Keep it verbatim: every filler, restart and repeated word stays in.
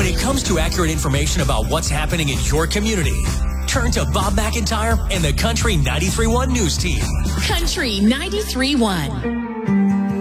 When it comes to accurate information about what's happening in your community, turn to Bob McIntyre and the Country ninety-three point one News Team. Country ninety-three point one.